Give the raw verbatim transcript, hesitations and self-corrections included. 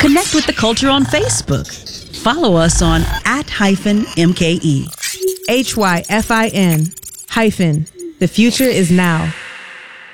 Connect with the culture on Facebook. Follow us on at hyphen M K E. H Y F I N hyphen. The future is now.